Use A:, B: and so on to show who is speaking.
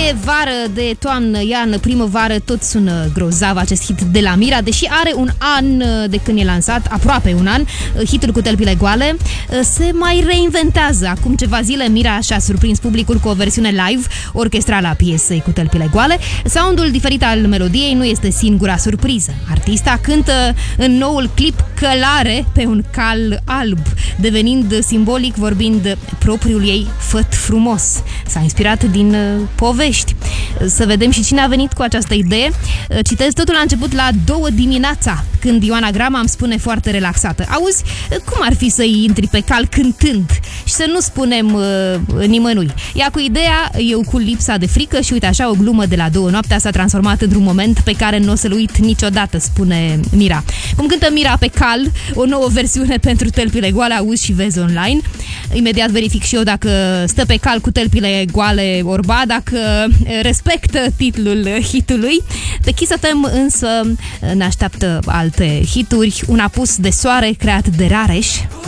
A: De vară, de toamnă, iarnă, primăvară, tot sună grozav acest hit de la Mira, deși are un an de când e lansat, aproape un an, hitul cu tălpile goale se mai reinventează. Acum ceva zile Mira și-a surprins publicul cu o versiune live orchestrală a piesei cu tălpile goale. Soundul diferit al melodiei nu este singura surpriză. Artista cântă în noul clip călare pe un cal alb, devenind simbolic vorbind propriul ei făt frumos. S-a inspirat din povești. Să vedem și cine a venit cu această idee. Citez, totul a început la 2 dimineața, când Ioana Grama îmi spune foarte relaxată: auzi, cum ar fi să-i intri pe cal cântând? Și să nu spunem nimănui. Ea cu ideea, eu cu lipsa de frică și uite așa, o glumă de la 2 noaptea s-a transformat într-un moment pe care nu o să-l uit niciodată, spune Mira. Cum cântă Mira pe cal, o nouă versiune pentru tălpile goale, auzi și vezi online. Imediat verific și eu dacă stă pe cal cu tălpile goale orba, dacă respectă titlul hitului. Pe Kiss FM însă ne așteaptă alte hituri. Un apus de soare creat de Rareș.